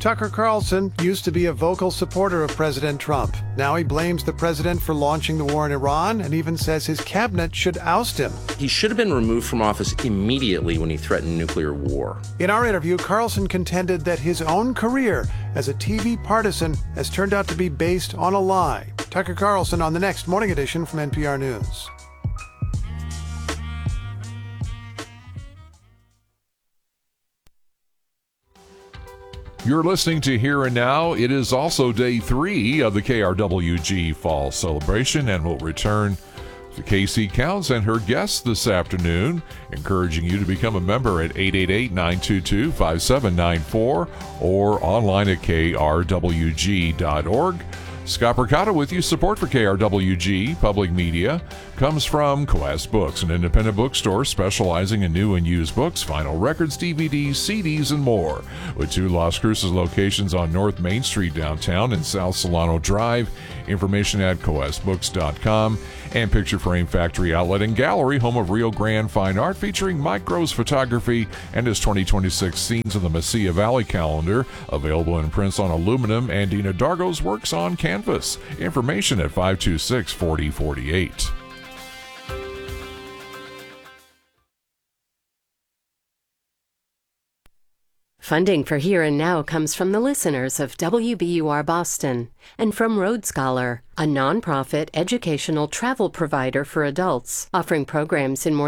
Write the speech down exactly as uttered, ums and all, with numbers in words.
Tucker Carlson used to be a vocal supporter of President Trump. Now he blames the president for launching the war in Iran and even says his cabinet should oust him. He should have been removed from office immediately when he threatened nuclear war. In our interview, Carlson contended that his own career as a T V partisan has turned out to be based on a lie. Tucker Carlson on the next Morning Edition from N P R News. You're listening to Here and Now. It is also day three of the K R W G Fall Celebration, and we'll return to Casey Counts and her guests this afternoon, encouraging you to become a member at eight eight eight, nine two two, five seven nine four or online at K R W G dot org. Scott Percotta with you. Support for K R W G Public Media comes from Quest Books, an independent bookstore specializing in new and used books, vinyl records, D V Ds, C Ds, and more. With two Las Cruces locations on North Main Street downtown and South Solano Drive. Information at quest books dot com. And Picture Frame Factory Outlet and Gallery, home of Rio Grande Fine Art, featuring Mike Gross photography and his twenty twenty-six Scenes of the Mesilla Valley calendar, available in prints on aluminum, and Dina Dargo's works on canvas. Information at five two six, four zero four eight. Funding for Here and Now comes from the listeners of W B U R Boston and from Road Scholar, a nonprofit educational travel provider for adults, offering programs in more